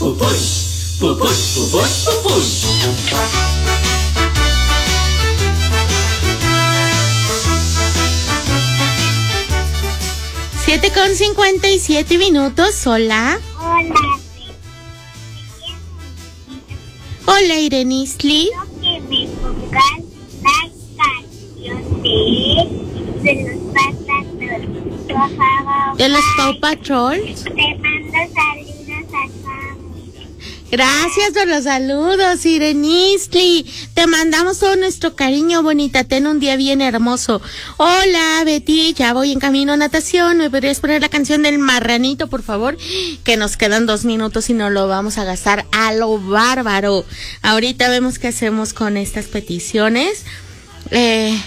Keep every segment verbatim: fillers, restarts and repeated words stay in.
Pupush, pupush, pupush, pupush. Siete con cincuenta y siete minutos. Hola. Hola. Hola, Irenisli. Quiero que me pongan la canción de, de los Paw ¿De los Paw Patrol? Te mando saludos a todos. Gracias por los saludos, Irenisli. Te mandamos todo nuestro cariño, bonita. Ten un día bien hermoso. Hola, Betty. Ya voy en camino a natación. ¿Me podrías poner la canción del marranito, por favor? Que nos quedan dos minutos y no lo vamos a gastar a lo bárbaro. Ahorita vemos qué hacemos con estas peticiones. Eh...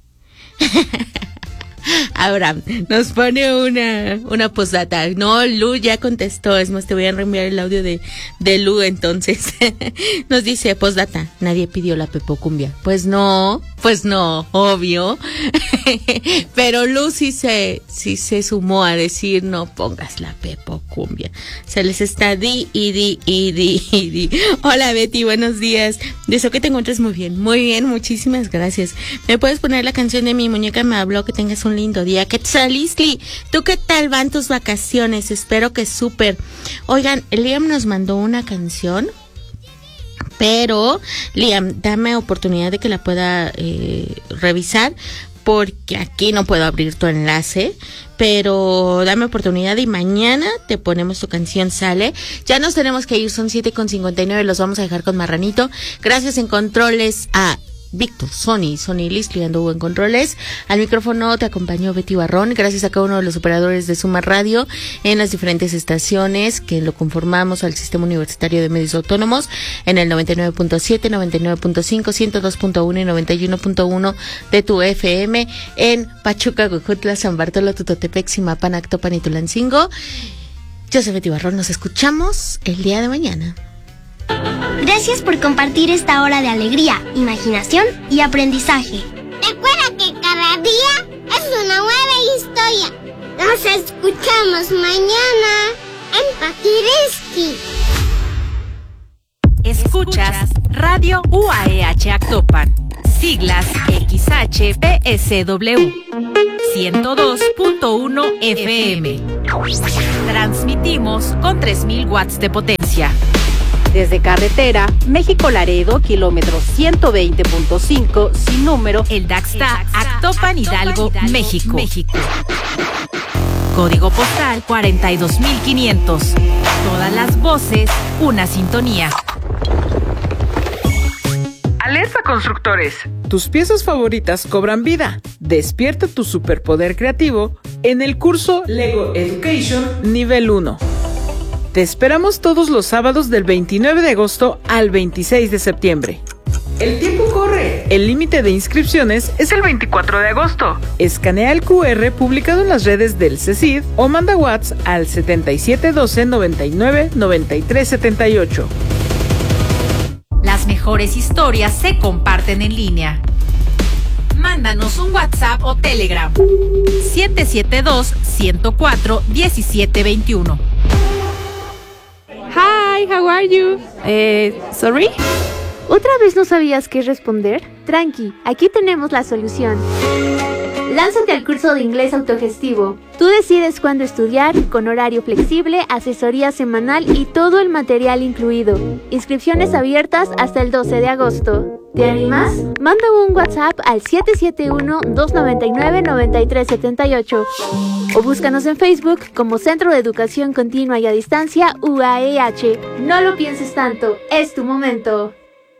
Abraham nos pone una una postdata. No, Lu ya contestó. Es más, te voy a reenviar el audio de, de Lu entonces. Nos dice postdata, nadie pidió la Pepocumbia. Pues no, pues no, obvio. Pero Lu sí se, sí se sumó a decir no pongas la Pepocumbia. Se les está di y di y di y di. Hola Betty, buenos días. Deseo que te encuentres muy bien. Muy bien, muchísimas gracias. ¿Me puedes poner la canción de Mi Muñeca Me Habló? Que tengas un lindo día. ¿Qué tal, Isli? ¿Tú qué tal van tus vacaciones? Espero que súper. Oigan, Liam nos mandó una canción, pero Liam, dame oportunidad de que la pueda eh, revisar, porque aquí no puedo abrir tu enlace, pero dame oportunidad y mañana te ponemos tu canción, ¿sale? Ya nos tenemos que ir, son siete con cincuenta y nueve, los vamos a dejar con Marranito. Gracias en controles a Víctor, Sony, Sony Lisli anduvo en controles. Al micrófono te acompañó Betty Barrón. Gracias a cada uno de los operadores de Suma Radio en las diferentes estaciones que lo conformamos al Sistema Universitario de Medios Autónomos en el noventa y nueve punto siete, noventa y nueve punto cinco, ciento dos punto uno y noventa y uno punto uno de tu F M en Pachuca, Huejutla, San Bartolo, Tutotepec, Zimapan, Actopan y Tulancingo. Yo soy Betty Barrón. Nos escuchamos el día de mañana. Gracias por compartir esta hora de alegría, imaginación y aprendizaje. Recuerda que cada día es una nueva historia. Nos escuchamos mañana en Paquiriski. Escuchas Radio U A E H Actopan, siglas X H P S W, ciento dos punto uno F M. Transmitimos con tres mil watts de potencia. Desde carretera, México-Laredo, kilómetro ciento veinte punto cinco, sin número, el Daxta, Actopan, Hidalgo, México. México. Código postal cuarenta y dos mil quinientos. Todas las voces, una sintonía. Alerta constructores, tus piezas favoritas cobran vida. Despierta tu superpoder creativo en el curso Lego Education Nivel uno. Te esperamos todos los sábados del veintinueve de agosto al veintiséis de septiembre. El tiempo corre. El límite de inscripciones es el veinticuatro de agosto. Escanea el Q R publicado en las redes del CECID o manda WhatsApp al setenta y siete doce, noventa y nueve, noventa y tres setenta y ocho. Las mejores historias se comparten en línea. Mándanos un WhatsApp o Telegram. siete siete dos, ciento cuatro, diecisiete veintiuno. Hi, how are you? Eh, sorry? ¿Otra vez no sabías qué responder? Tranqui, aquí tenemos la solución. Lánzate al curso de inglés autogestivo. Tú decides cuándo estudiar, con horario flexible, asesoría semanal y todo el material incluido. Inscripciones abiertas hasta el doce de agosto. ¿Te animas? Manda un WhatsApp al siete siete uno, dos nueve nueve, nueve tres siete ocho o búscanos en Facebook como Centro de Educación Continua y a Distancia U A E H. No lo pienses tanto, es tu momento.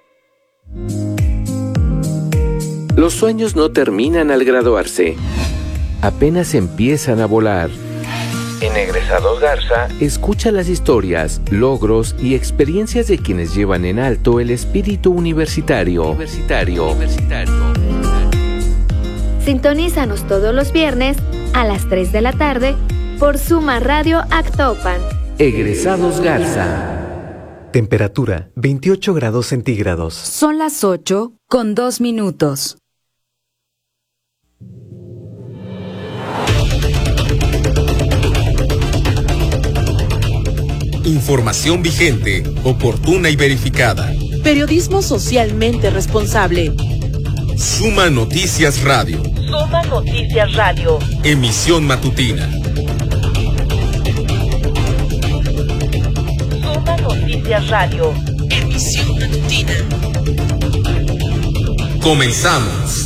Los sueños no terminan al graduarse, apenas empiezan a volar. En Egresados Garza, escucha las historias, logros y experiencias de quienes llevan en alto el espíritu universitario. Universitario. Universitario. Sintonízanos todos los viernes a las tres de la tarde por Suma Radio Actopan. Egresados Garza. Temperatura veintiocho grados centígrados. Son las ocho con dos minutos. Información vigente, oportuna y verificada. Periodismo socialmente responsable. Suma Noticias Radio. Suma Noticias Radio. Emisión matutina. Suma Noticias Radio. Emisión matutina. Comenzamos.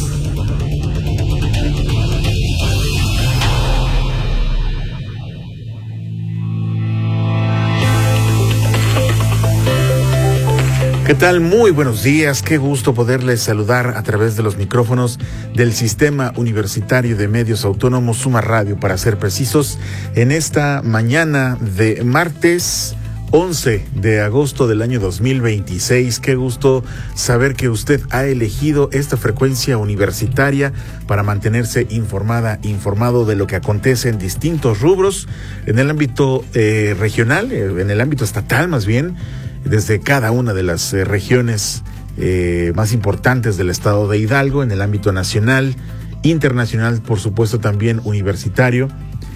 ¿Qué tal? Muy buenos días, qué gusto poderles saludar a través de los micrófonos del Sistema Universitario de Medios Autónomos, Suma Radio, para ser precisos, en esta mañana de martes once de agosto del año dos mil veintiséis. Qué gusto saber que usted ha elegido esta frecuencia universitaria para mantenerse informada, informado de lo que acontece en distintos rubros, en el ámbito eh, regional, eh, en el ámbito estatal más bien, desde cada una de las eh, regiones eh, más importantes del estado de Hidalgo, en el ámbito nacional, internacional, por supuesto también universitario,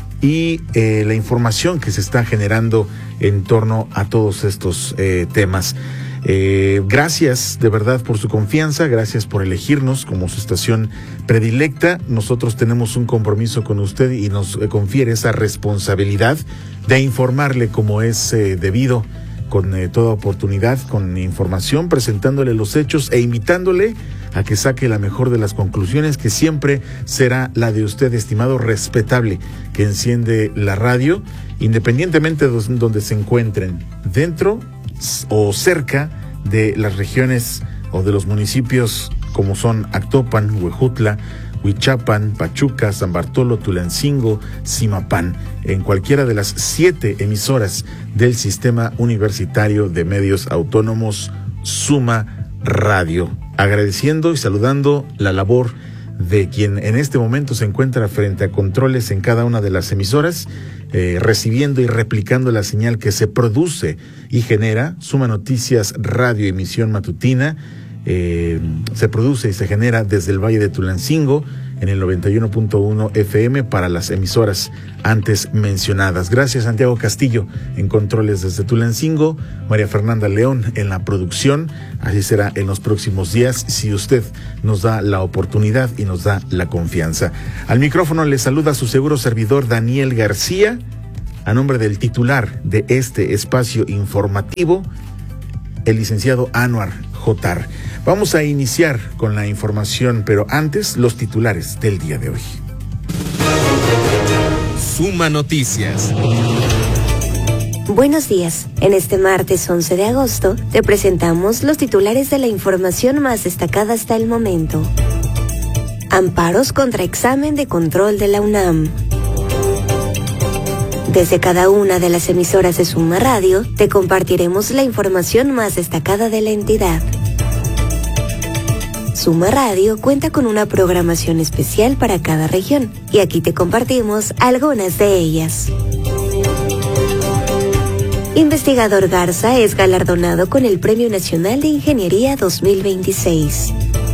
y eh, la información que se está generando en torno a todos estos eh, temas. Eh, gracias de verdad por su confianza, gracias por elegirnos como su estación predilecta. Nosotros tenemos un compromiso con usted y nos eh, confiere esa responsabilidad de informarle como es eh, debido, con eh, toda oportunidad, con información, presentándole los hechos e invitándole a que saque la mejor de las conclusiones, que siempre será la de usted, estimado respetable, que enciende la radio, independientemente de donde se encuentren, dentro o cerca de las regiones o de los municipios como son Actopan, Huejutla, Huichapan, Pachuca, San Bartolo, Tulancingo, Zimapán, en cualquiera de las siete emisoras del Sistema Universitario de Medios Autónomos, Suma Radio. Agradeciendo y saludando la labor de quien en este momento se encuentra frente a controles en cada una de las emisoras, eh, recibiendo y replicando la señal que se produce y genera. Suma Noticias Radio, emisión matutina. Eh, se produce y se genera desde el Valle de Tulancingo en el noventa y uno punto uno F M para las emisoras antes mencionadas. Gracias, Santiago Castillo en controles desde Tulancingo, María Fernanda León en la producción. Así será en los próximos días si usted nos da la oportunidad y nos da la confianza. Al micrófono le saluda su seguro servidor Daniel García, a nombre del titular de este espacio informativo, el licenciado Anuar Jotar. Vamos a iniciar con la información, pero antes los titulares del día de hoy. Suma Noticias. Buenos días. En este martes once de agosto te presentamos los titulares de la información más destacada hasta el momento. Amparos contra examen de control de la UNAM. Desde cada una de las emisoras de Suma Radio te compartiremos la información más destacada de la entidad. Suma Radio cuenta con una programación especial para cada región y aquí te compartimos algunas de ellas. Investigador Garza es galardonado con el Premio Nacional de Ingeniería dos mil veintiséis.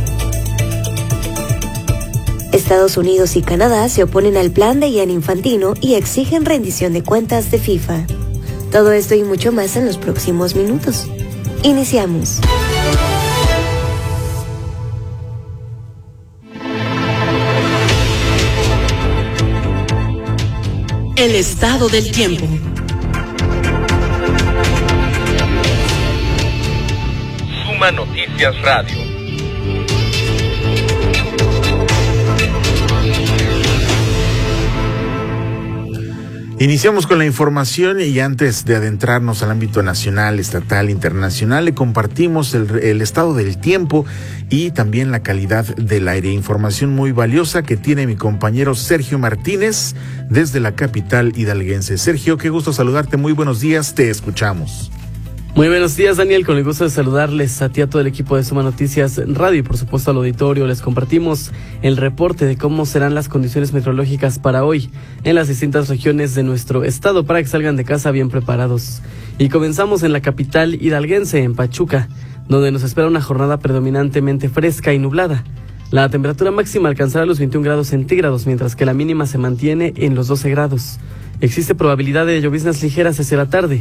Estados Unidos y Canadá se oponen al plan de Gianni Infantino y exigen rendición de cuentas de FIFA. Todo esto y mucho más en los próximos minutos. Iniciamos. El estado del tiempo. Suma Noticias Radio. Iniciamos con la información y antes de adentrarnos al ámbito nacional, estatal, internacional, le compartimos el, el estado del tiempo y también la calidad del aire. Información muy valiosa que tiene mi compañero Sergio Martínez desde la capital hidalguense. Sergio, qué gusto saludarte, muy buenos días, te escuchamos. Muy buenos días, Daniel, con el gusto de saludarles a ti, a todo el equipo de Suma Noticias Radio y por supuesto al auditorio. Les compartimos el reporte de cómo serán las condiciones meteorológicas para hoy en las distintas regiones de nuestro estado para que salgan de casa bien preparados. Y comenzamos en la capital hidalguense, en Pachuca, donde nos espera una jornada predominantemente fresca y nublada. La temperatura máxima alcanzará los veintiún grados centígrados, mientras que la mínima se mantiene en los doce grados. Existe probabilidad de lloviznas ligeras hacia la tarde.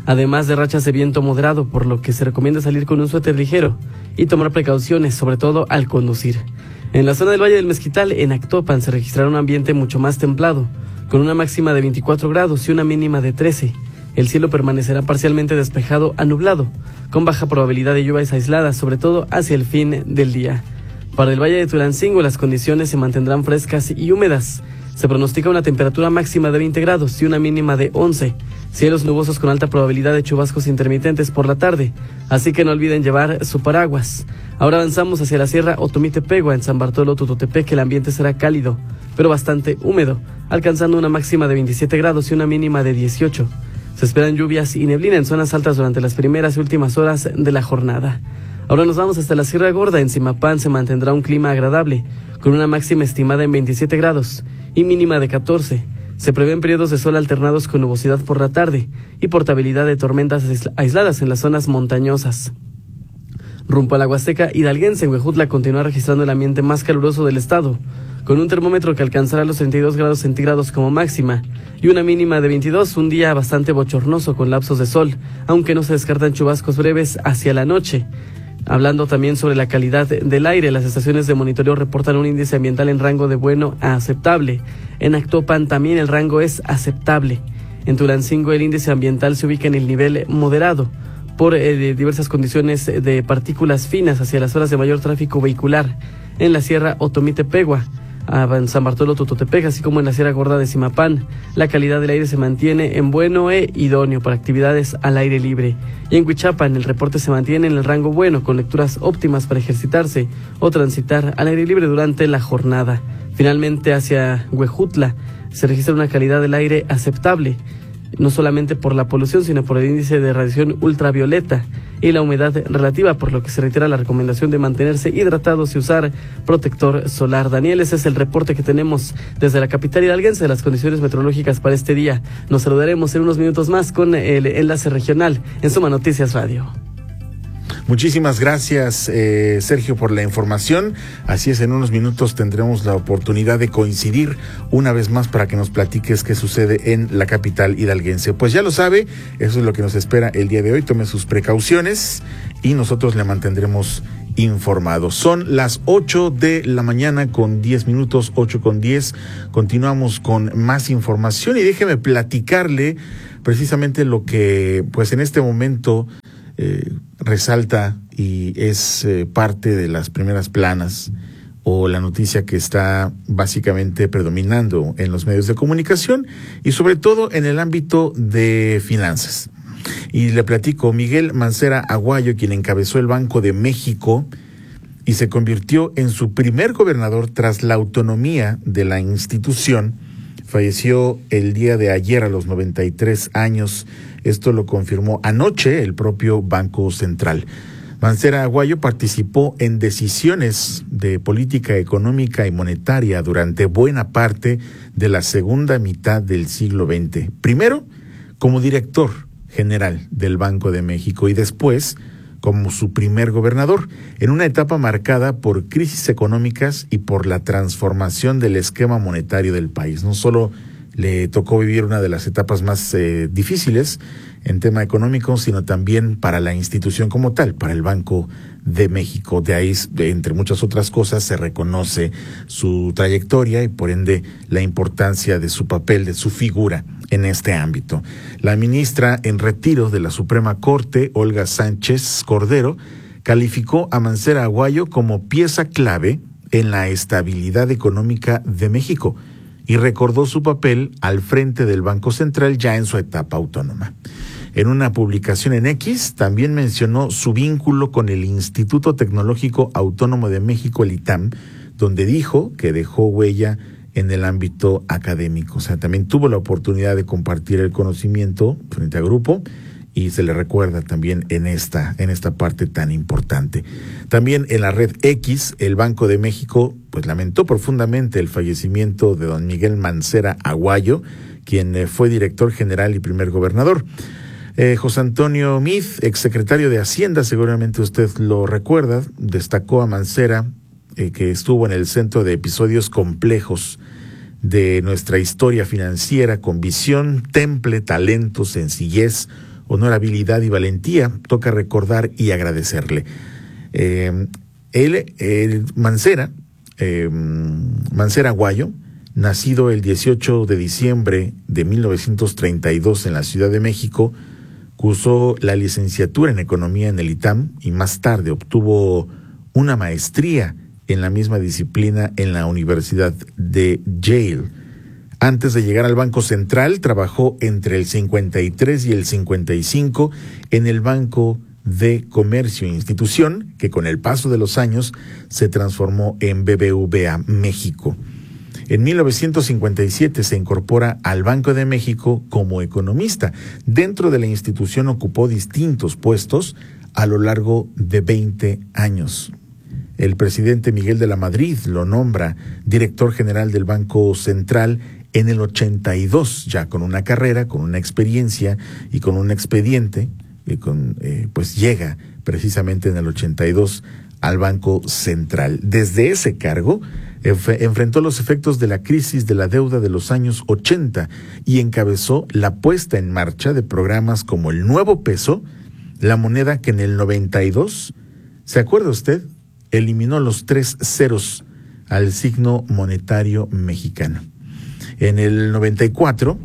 además de rachas de viento moderado, por lo que se recomienda salir con un suéter ligero y tomar precauciones, sobre todo al conducir. En la zona del Valle del Mezquital, en Actopan, se registrará un ambiente mucho más templado, con una máxima de veinticuatro grados y una mínima de trece. El cielo permanecerá parcialmente despejado a nublado, con baja probabilidad de lluvias aisladas, sobre todo hacia el fin del día. Para el Valle de Tulancingo, las condiciones se mantendrán frescas y húmedas. Se pronostica una temperatura máxima de veinte grados y una mínima de once. Cielos nubosos con alta probabilidad de chubascos intermitentes por la tarde, así que no olviden llevar su paraguas. Ahora avanzamos hacia la Sierra Otomí-Tepegua. En San Bartolo Tututepec el ambiente será cálido, pero bastante húmedo, alcanzando una máxima de veintisiete grados y una mínima de dieciocho. Se esperan lluvias y neblina en zonas altas durante las primeras y últimas horas de la jornada. Ahora nos vamos hasta la Sierra Gorda. En Zimapán se mantendrá un clima agradable, con una máxima estimada en veintisiete grados y mínima de catorce. Se prevén periodos de sol alternados con nubosidad por la tarde y portabilidad de tormentas aisladas en las zonas montañosas. Rumbo a la Huasteca hidalguense, Huejutla continúa registrando el ambiente más caluroso del estado, con un termómetro que alcanzará los treinta y dos grados centígrados como máxima y una mínima de veintidós, un día bastante bochornoso con lapsos de sol, aunque no se descartan chubascos breves hacia la noche. Hablando también sobre la calidad del aire, las estaciones de monitoreo reportan un índice ambiental en rango de bueno a aceptable. En Actopan también el rango es aceptable. En Tulancingo el índice ambiental se ubica en el nivel moderado por eh, diversas condiciones de partículas finas hacia las horas de mayor tráfico vehicular. En la Sierra Otomí-Tepegua, en San Bartolo Tututepec, así como en la Sierra Gorda de Zimapán, la calidad del aire se mantiene en bueno e idóneo para actividades al aire libre. Y en Huichapan el reporte se mantiene en el rango bueno, con lecturas óptimas para ejercitarse o transitar al aire libre durante la jornada. Finalmente, hacia Huejutla se registra una calidad del aire aceptable, no solamente por la polución, sino por el índice de radiación ultravioleta y la humedad relativa, por lo que se reitera la recomendación de mantenerse hidratados y usar protector solar. Daniel, ese es el reporte que tenemos desde la capital hidalguense de las condiciones meteorológicas para este día. Nos saludaremos en unos minutos más con el enlace regional en Suma Noticias Radio. Muchísimas gracias, eh, Sergio, por la información. Así es, en unos minutos tendremos la oportunidad de coincidir una vez más para que nos platiques qué sucede en la capital hidalguense. Pues ya lo sabe, eso es lo que nos espera el día de hoy. Tome sus precauciones y nosotros le mantendremos informado. Son las ocho de la mañana con diez minutos, ocho con diez. Continuamos con más información y déjeme platicarle precisamente lo que, pues en este momento, Eh, resalta y es eh, parte de las primeras planas o la noticia que está básicamente predominando en los medios de comunicación y sobre todo en el ámbito de finanzas. Y le platico, Miguel Mancera Aguayo, quien encabezó el Banco de México y se convirtió en su primer gobernador tras la autonomía de la institución, falleció el día de ayer a los noventa y tres años. Esto lo confirmó anoche el propio Banco Central. Mancera Aguayo participó en decisiones de política económica y monetaria durante buena parte de la segunda mitad del siglo veinte. Primero, como director general del Banco de México y después como su primer gobernador, en una etapa marcada por crisis económicas y por la transformación del esquema monetario del país. No solo le tocó vivir una de las etapas más eh, difíciles en tema económico, sino también para la institución como tal, para el Banco de México. De ahí, de, entre muchas otras cosas, se reconoce su trayectoria y por ende la importancia de su papel, de su figura en este ámbito. La ministra en retiro de la Suprema Corte, Olga Sánchez Cordero, calificó a Mancera Aguayo como pieza clave en la estabilidad económica de México y recordó su papel al frente del Banco Central ya en su etapa autónoma. En una publicación en X también mencionó su vínculo con el Instituto Tecnológico Autónomo de México, el I T A M, donde dijo que dejó huella en el ámbito académico. O sea, también tuvo la oportunidad de compartir el conocimiento frente a grupo y se le recuerda también en esta, en esta parte tan importante. También en la red X, el Banco de México pues lamentó profundamente el fallecimiento de don Miguel Mancera Aguayo, quien eh, fue director general y primer gobernador. Eh, José Antonio Meade, exsecretario de Hacienda, seguramente usted lo recuerda, destacó a Mancera, eh, que estuvo en el centro de episodios complejos de nuestra historia financiera, con visión, temple, talento, sencillez, honorabilidad y valentía, toca recordar y agradecerle. Eh, él, el Mancera, eh, Mancera Aguayo, nacido el dieciocho de diciembre de mil novecientos treinta y dos en la Ciudad de México, cursó la licenciatura en Economía en el I T A M y más tarde obtuvo una maestría en la misma disciplina en la Universidad de Yale. Antes de llegar al Banco Central, trabajó entre el cincuenta y tres y el cincuenta y cinco en el Banco de Comercio, institución que con el paso de los años se transformó en B B V A México. En mil novecientos cincuenta y siete se incorpora al Banco de México como economista. Dentro de la institución ocupó distintos puestos a lo largo de veinte años. El presidente Miguel de la Madrid lo nombra director general del Banco Central en el ochenta y dos, ya con una carrera, con una experiencia y con un expediente, y con, eh, pues llega precisamente en el ochenta y dos al Banco Central. Desde ese cargo enf- enfrentó los efectos de la crisis de la deuda de los años ochenta y encabezó la puesta en marcha de programas como el Nuevo Peso, la moneda que en el noventa y dos, ¿se acuerda usted?, eliminó los tres ceros al signo monetario mexicano. En el noventa y cuatro,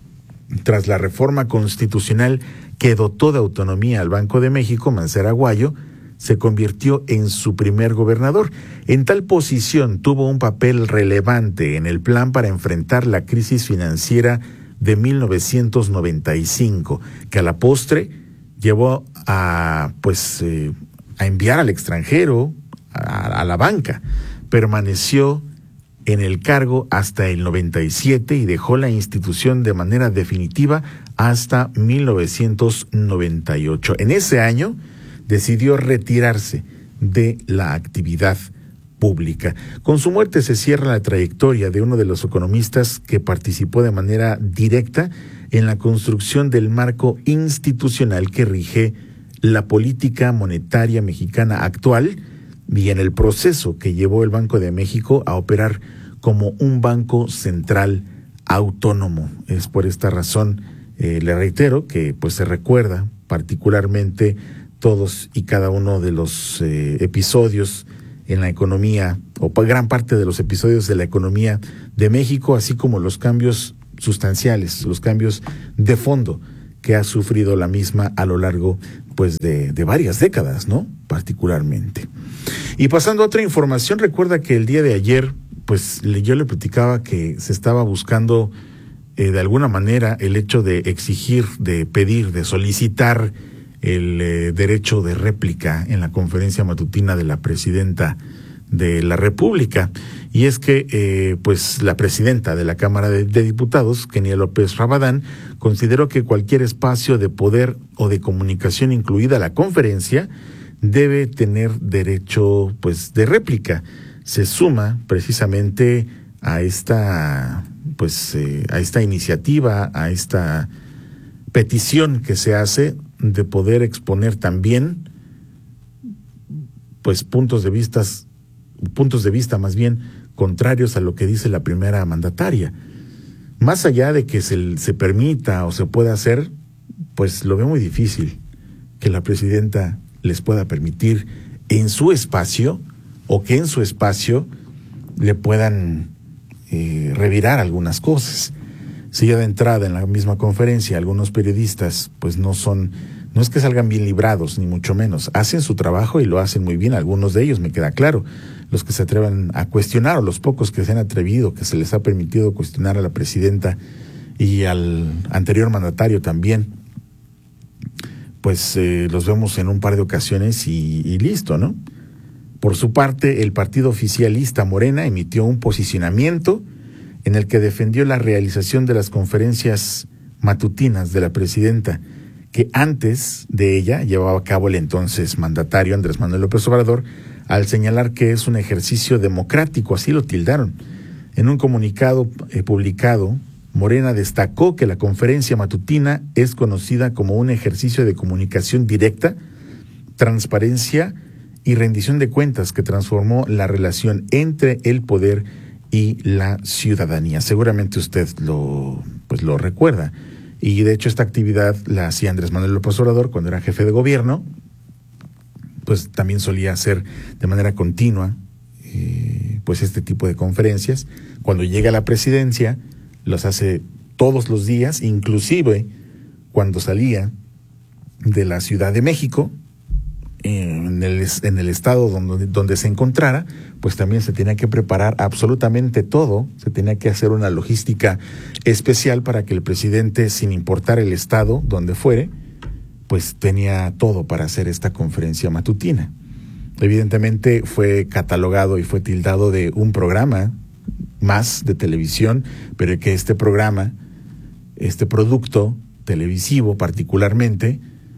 tras la reforma constitucional que dotó de autonomía al Banco de México, Mancera Aguayo se convirtió en su primer gobernador. En tal posición tuvo un papel relevante en el plan para enfrentar la crisis financiera de mil novecientos noventa y cinco, que a la postre llevó a, pues, eh, a enviar al extranjero, a, a la banca. Permaneció en el cargo hasta el noventa y siete y dejó la institución de manera definitiva hasta mil novecientos noventa y ocho. En ese año decidió retirarse de la actividad pública. Con su muerte se cierra la trayectoria de uno de los economistas que participó de manera directa en la construcción del marco institucional que rige la política monetaria mexicana actual y en el proceso que llevó el Banco de México a operar como un banco central autónomo. Es por esta razón, eh, le reitero, que pues se recuerda particularmente todos y cada uno de los eh, episodios en la economía, o gran parte de los episodios de la economía de México, así como los cambios sustanciales, los cambios de fondo que ha sufrido la misma a lo largo pues de, de varias décadas, ¿no? Particularmente. Y pasando a otra información, recuerda que el día de ayer, pues yo le platicaba que se estaba buscando eh, de alguna manera el hecho de exigir, de pedir, de solicitar el eh, derecho de réplica en la conferencia matutina de la presidenta de la República. Y es que eh, pues la presidenta de la Cámara de, de Diputados, Kenia López Rabadán, consideró que cualquier espacio de poder o de comunicación, incluida la conferencia, debe tener derecho pues de réplica. Se suma precisamente a esta pues eh, a esta iniciativa, a esta petición que se hace de poder exponer también pues puntos de vistas puntos de vista más bien contrarios a lo que dice la primera mandataria. Más allá de que se, se permita o se pueda hacer, pues lo veo muy difícil que la presidenta les pueda permitir en su espacio o que en su espacio le puedan eh, revirar algunas cosas. Si ya de entrada en la misma conferencia algunos periodistas pues no son, no es que salgan bien librados, ni mucho menos, hacen su trabajo y lo hacen muy bien, algunos de ellos me queda claro, los que se atrevan a cuestionar o los pocos que se han atrevido, que se les ha permitido cuestionar a la presidenta y al anterior mandatario también, pues eh, los vemos en un par de ocasiones y, y listo, ¿no? Por su parte, el partido oficialista Morena emitió un posicionamiento en el que defendió la realización de las conferencias matutinas de la presidenta, que antes de ella llevaba a cabo el entonces mandatario Andrés Manuel López Obrador, al señalar que es un ejercicio democrático, así lo tildaron. En un comunicado eh, publicado, Morena destacó que la conferencia matutina es conocida como un ejercicio de comunicación directa, transparencia y rendición de cuentas que transformó la relación entre el poder y la ciudadanía. Seguramente usted lo, pues lo recuerda Y de hecho esta actividad la hacía Andrés Manuel López Obrador cuando era jefe de gobierno, pues también solía hacer de manera continua eh, pues este tipo de conferencias. Cuando llega a la presidencia, los hace todos los días, inclusive cuando salía de la Ciudad de México, en el, en el estado donde, donde se encontrara, pues también se tenía que preparar absolutamente todo, se tenía que hacer una logística especial para que el presidente, sin importar el estado donde fuere, pues tenía todo para hacer esta conferencia matutina. Evidentemente fue catalogado y fue tildado de un programa más de televisión, pero que este programa, este producto televisivo particularmente,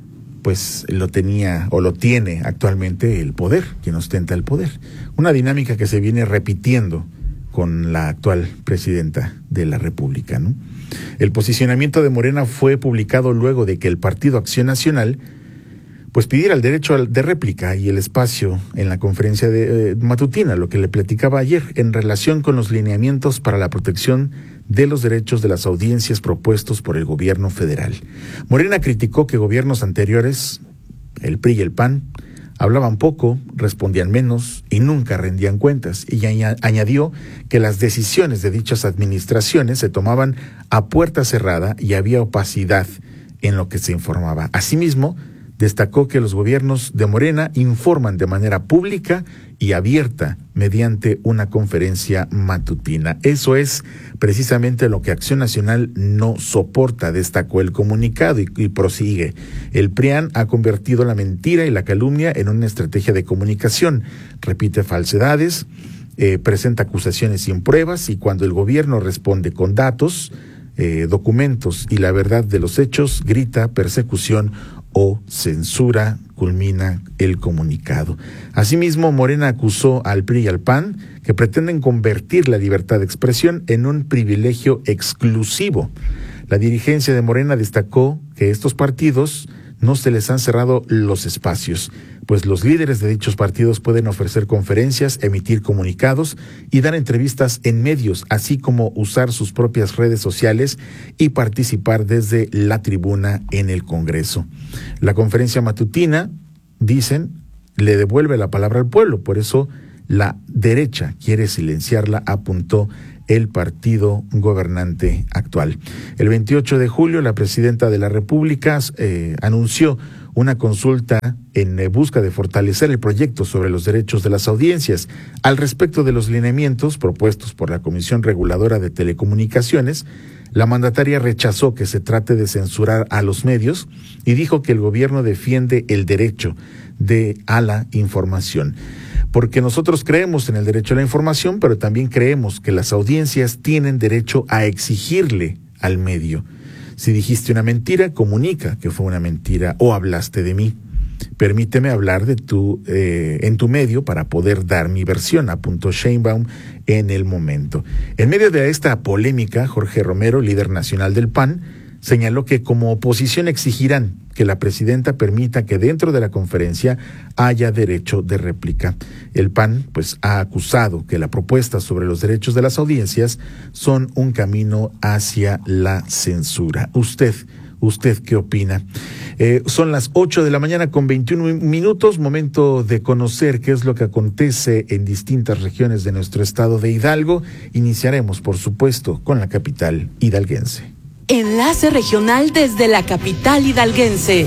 pues lo tenía o lo tiene actualmente el poder, quien ostenta el poder. Una dinámica que se viene repitiendo con la actual presidenta de la República, ¿no? El posicionamiento de Morena fue publicado luego de que el Partido Acción Nacional pues pidiera el derecho de réplica y el espacio en la conferencia de eh, matutina, lo que le platicaba ayer en relación con los lineamientos para la protección de los derechos de las audiencias propuestos por el gobierno federal. Morena criticó que gobiernos anteriores, el P R I y el P A N, hablaban poco, respondían menos y nunca rendían cuentas, y añadió que las decisiones de dichas administraciones se tomaban a puerta cerrada y había opacidad en lo que se informaba. Asimismo, destacó que los gobiernos de Morena informan de manera pública y abierta mediante una conferencia matutina. Eso es precisamente lo que Acción Nacional no soporta, destacó el comunicado y, y prosigue. El P R I A N ha convertido la mentira y la calumnia en una estrategia de comunicación. Repite falsedades, eh, presenta acusaciones sin pruebas y cuando el gobierno responde con datos, eh, documentos y la verdad de los hechos, grita persecución o censura, culmina el comunicado. Asimismo, Morena acusó al P R I y al P A N que pretenden convertir la libertad de expresión en un privilegio exclusivo. La dirigencia de Morena destacó que estos partidos no se les han cerrado los espacios, pues los líderes de dichos partidos pueden ofrecer conferencias, emitir comunicados y dar entrevistas en medios, así como usar sus propias redes sociales y participar desde la tribuna en el Congreso. La conferencia matutina, dicen, le devuelve la palabra al pueblo, por eso la derecha quiere silenciarla, apuntó el partido gobernante actual. El veintiocho de julio, la presidenta de la República eh, anunció una consulta en busca de fortalecer el proyecto sobre los derechos de las audiencias. Al respecto de los lineamientos propuestos por la Comisión Reguladora de Telecomunicaciones, la mandataria rechazó que se trate de censurar a los medios y dijo que el gobierno defiende el derecho de a la información. Porque nosotros creemos en el derecho a la información, pero también creemos que las audiencias tienen derecho a exigirle al medio. Si dijiste una mentira, comunica que fue una mentira o hablaste de mí. Permíteme hablar de tu, eh, en tu medio para poder dar mi versión, apuntó Sheinbaum en el momento. En medio de esta polémica, Jorge Romero, líder nacional del P A N, señaló que como oposición exigirán que la presidenta permita que dentro de la conferencia haya derecho de réplica. El P A N pues ha acusado que la propuesta sobre los derechos de las audiencias son un camino hacia la censura. Usted, ¿usted qué opina? Eh, son las ocho de la mañana con veintiún minutos, momento de conocer qué es lo que acontece en distintas regiones de nuestro estado de Hidalgo. Iniciaremos, por supuesto, con la capital hidalguense. Enlace regional desde la capital hidalguense.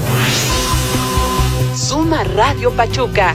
Suma Radio Pachuca.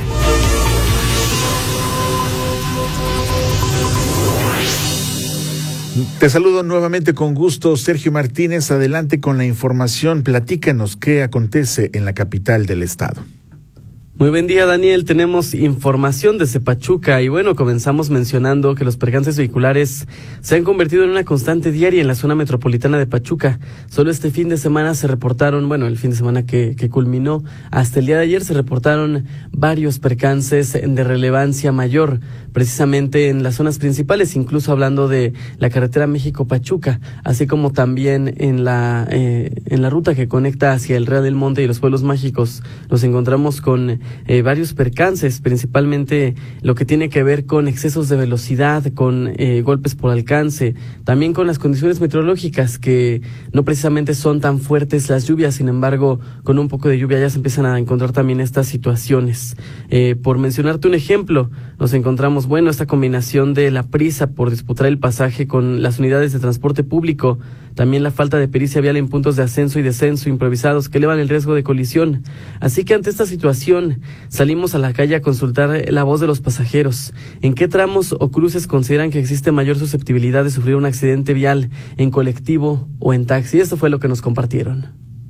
Te saludo nuevamente con gusto, Sergio Martínez. Adelante con la información. Platícanos qué acontece en la capital del estado. Muy buen día, Daniel. Tenemos información desde Pachuca y bueno, comenzamos mencionando que los percances vehiculares se han convertido en una constante diaria en la zona metropolitana de Pachuca. Solo este fin de semana se reportaron, bueno, el fin de semana que, que culminó, hasta el día de ayer se reportaron varios percances de relevancia mayor, precisamente en las zonas principales, incluso hablando de la carretera México-Pachuca, así como también en la, eh, en la ruta que conecta hacia el Real del Monte y los Pueblos Mágicos. Nos encontramos con eh, varios percances, principalmente lo que tiene que ver con excesos de velocidad, con eh, golpes por alcance, también con las condiciones meteorológicas que no precisamente son tan fuertes las lluvias, sin embargo, con un poco de lluvia ya se empiezan a encontrar también estas situaciones. Eh, por mencionarte un ejemplo, nos encontramos, bueno, esta combinación de la prisa por disputar el pasaje con las unidades de transporte público, también la falta de pericia vial en puntos de ascenso y descenso improvisados que elevan el riesgo de colisión. Así que ante esta situación salimos a la calle a consultar la voz de los pasajeros. ¿En qué tramos o cruces consideran que existe mayor susceptibilidad de sufrir un accidente vial, en colectivo o en taxi? Esto fue lo que nos compartieron.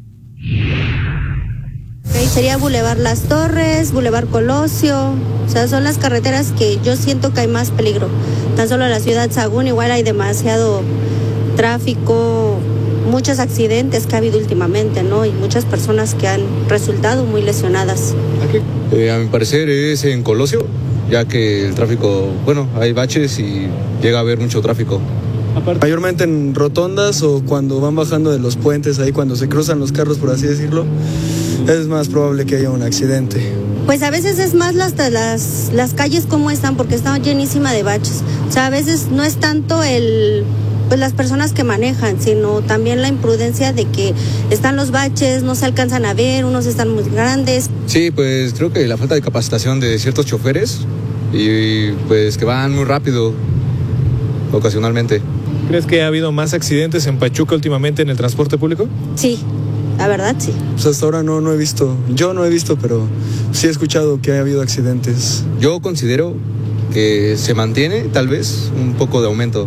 Okay, sería Boulevard Las Torres, Boulevard Colosio, o sea, son las carreteras que yo siento que hay más peligro. Tan solo en la ciudad Sagún igual hay demasiado tráfico, muchos accidentes que ha habido últimamente, ¿no? Y muchas personas que han resultado muy lesionadas. Eh, a mi parecer es en Colosio, ya que el tráfico, bueno, hay baches y llega a haber mucho tráfico. Mayormente en rotondas o cuando van bajando de los puentes, ahí cuando se cruzan los carros, por así decirlo, es más probable que haya un accidente. Pues a veces es más las, las, las calles como están, porque están llenísimas de baches. O sea, a veces no es tanto el... pues las personas que manejan, sino también la imprudencia de que están los baches, no se alcanzan a ver, unos están muy grandes. Sí, pues creo que la falta de capacitación de ciertos choferes y pues que van muy rápido ocasionalmente. ¿Crees que ha habido más accidentes en Pachuca últimamente en el transporte público? Sí, la verdad sí. Pues hasta ahora no, no he visto, yo no he visto, pero sí he escuchado que ha habido accidentes. Yo considero que se mantiene tal vez un poco de aumento.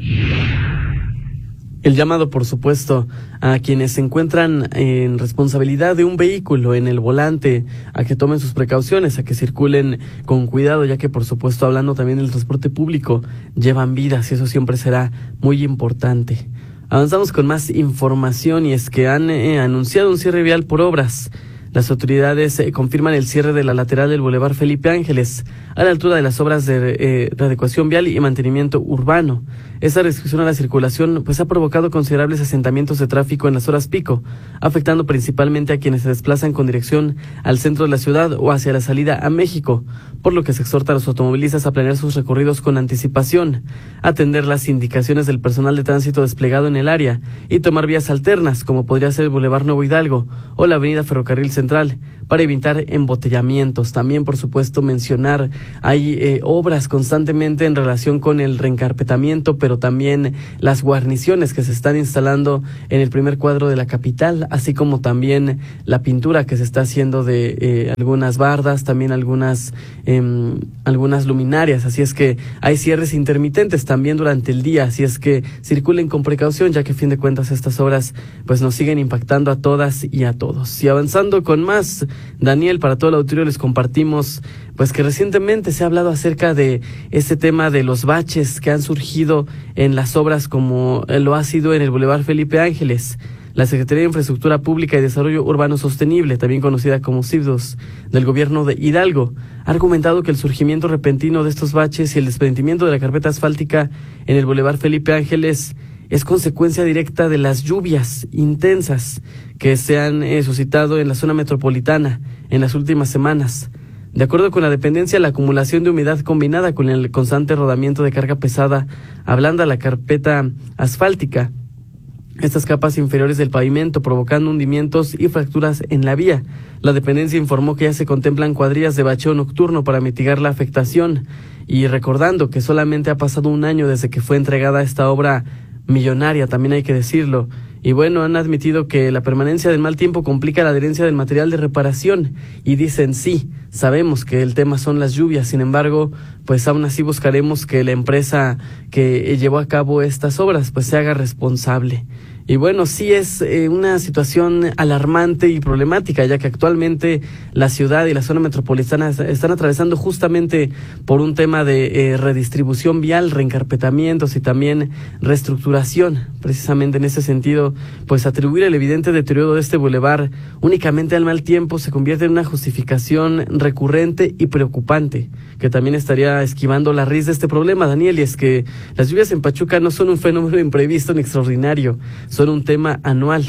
El llamado, por supuesto, a quienes se encuentran en responsabilidad de un vehículo en el volante, a que tomen sus precauciones, a que circulen con cuidado, ya que, por supuesto, hablando también del transporte público, llevan vidas y eso siempre será muy importante. Avanzamos con más información y es que han eh, anunciado un cierre vial por obras. Las autoridades eh, confirman el cierre de la lateral del Boulevard Felipe Ángeles a la altura de las obras de eh, readecuación vial y mantenimiento urbano. Esta restricción a la circulación pues ha provocado considerables asentamientos de tráfico en las horas pico, afectando principalmente a quienes se desplazan con dirección al centro de la ciudad o hacia la salida a México, por lo que se exhorta a los automovilistas a planear sus recorridos con anticipación, atender las indicaciones del personal de tránsito desplegado en el área y tomar vías alternas, como podría ser el Boulevard Nuevo Hidalgo o la avenida Ferrocarril Central, para evitar embotellamientos. También, por supuesto, mencionar, hay eh, obras constantemente en relación con el reencarpetamiento, pero también las guarniciones que se están instalando en el primer cuadro de la capital, así como también la pintura que se está haciendo de eh, algunas bardas, también algunas, eh, algunas luminarias. Así es que hay cierres intermitentes también durante el día, así es que circulen con precaución, ya que a fin de cuentas estas obras pues nos siguen impactando a todas y a todos. Y avanzando con más, Daniel, para todo el auditorio les compartimos pues que recientemente se ha hablado acerca de este tema de los baches que han surgido en las obras, como lo ha sido en el Boulevard Felipe Ángeles. La Secretaría de Infraestructura Pública y Desarrollo Urbano Sostenible, también conocida como C I B D O S, del gobierno de Hidalgo, ha argumentado que el surgimiento repentino de estos baches y el desprendimiento de la carpeta asfáltica en el Boulevard Felipe Ángeles es consecuencia directa de las lluvias intensas que se han eh, suscitado en la zona metropolitana en las últimas semanas. De acuerdo con la dependencia, la acumulación de humedad combinada con el constante rodamiento de carga pesada ablanda la carpeta asfáltica, estas capas inferiores del pavimento, provocando hundimientos y fracturas en la vía. La dependencia informó que ya se contemplan cuadrillas de bacheo nocturno para mitigar la afectación, y recordando que solamente ha pasado un año desde que fue entregada esta obra millonaria, también hay que decirlo. Y bueno, han admitido que la permanencia del mal tiempo complica la adherencia del material de reparación y dicen sí, sabemos que el tema son las lluvias, sin embargo, pues aún así buscaremos que la empresa que llevó a cabo estas obras pues se haga responsable. Y bueno, sí es eh, una situación alarmante y problemática, ya que actualmente la ciudad y la zona metropolitana están atravesando justamente por un tema de eh, redistribución vial, reencarpetamientos y también reestructuración. Precisamente en ese sentido, pues atribuir el evidente deterioro de este bulevar únicamente al mal tiempo se convierte en una justificación recurrente y preocupante, que también estaría esquivando la raíz de este problema, Daniel, y es que las lluvias en Pachuca no son un fenómeno imprevisto ni extraordinario, son un tema anual.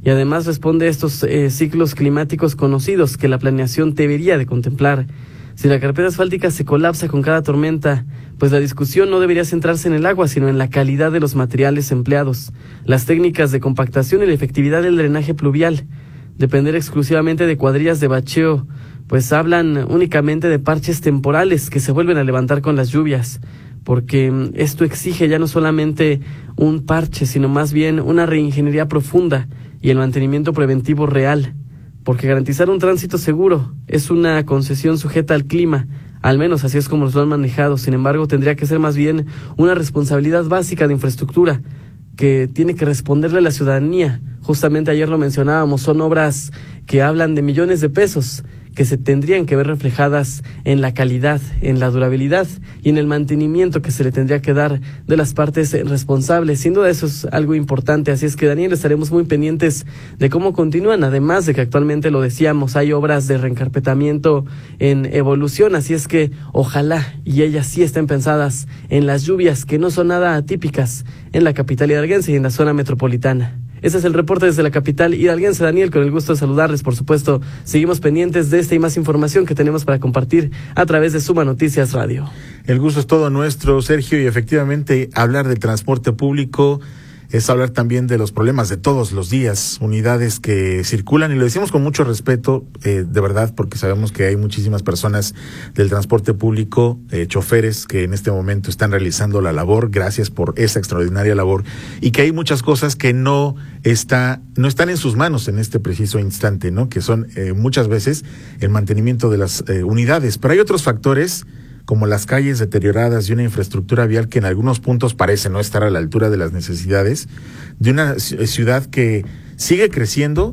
y además responde a estos eh, ciclos climáticos conocidos que la planeación debería de contemplar. Si la carpeta asfáltica se colapsa con cada tormenta, pues la discusión no debería centrarse en el agua, sino en la calidad de los materiales empleados, las técnicas de compactación y la efectividad del drenaje pluvial. Depender exclusivamente de cuadrillas de bacheo, pues hablan únicamente de parches temporales que se vuelven a levantar con las lluvias, porque esto exige ya no solamente un parche, sino más bien una reingeniería profunda y el mantenimiento preventivo real, porque garantizar un tránsito seguro es una concesión sujeta al clima, al menos así es como lo han manejado. Sin embargo, tendría que ser más bien una responsabilidad básica de infraestructura que tiene que responderle a la ciudadanía. Justamente ayer lo mencionábamos, son obras que hablan de millones de pesos, que se tendrían que ver reflejadas en la calidad, en la durabilidad y en el mantenimiento que se le tendría que dar de las partes responsables. Sin duda eso es algo importante, así es que, Daniel, estaremos muy pendientes de cómo continúan, además de que actualmente, lo decíamos, hay obras de reencarpetamiento en evolución, así es que ojalá y ellas sí estén pensadas en las lluvias que no son nada atípicas en la capital hidalguense y en la zona metropolitana. Ese es el reporte desde la capital hidalguense. Daniel, con el gusto de saludarles, por supuesto, seguimos pendientes de esta y más información que tenemos para compartir a través de Suma Noticias Radio. El gusto es todo nuestro, Sergio, y efectivamente hablar del transporte público es hablar también de los problemas de todos los días, unidades que circulan, y lo decimos con mucho respeto, eh, de verdad, porque sabemos que hay muchísimas personas del transporte público, eh, choferes que en este momento están realizando la labor, gracias por esa extraordinaria labor, y que hay muchas cosas que no está, no están en sus manos en este preciso instante, ¿no? Que son eh, muchas veces el mantenimiento de las eh, unidades, pero hay otros factores, como las calles deterioradas y una infraestructura vial que en algunos puntos parece no estar a la altura de las necesidades, de una ciudad que sigue creciendo,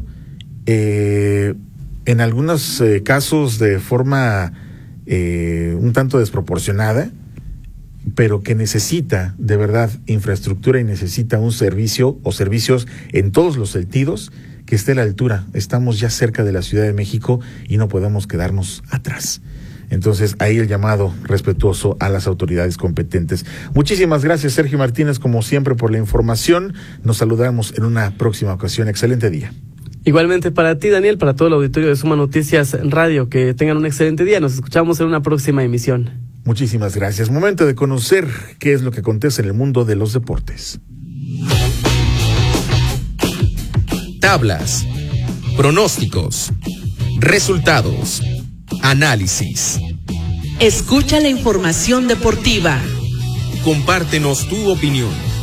eh, en algunos eh, casos de forma eh, un tanto desproporcionada, pero que necesita de verdad infraestructura y necesita un servicio o servicios en todos los sentidos que esté a la altura. Estamos ya cerca de la Ciudad de México y no podemos quedarnos atrás. Entonces, ahí el llamado respetuoso a las autoridades competentes. Muchísimas gracias, Sergio Martínez, como siempre, por la información. Nos saludamos en una próxima ocasión. Excelente día. Igualmente para ti, Daniel, para todo el auditorio de Suma Noticias Radio. Que tengan un excelente día. Nos escuchamos en una próxima emisión. Muchísimas gracias. Momento de conocer qué es lo que acontece en el mundo de los deportes. Tablas, pronósticos, resultados, análisis. Escucha la información deportiva. Compártenos tu opinión.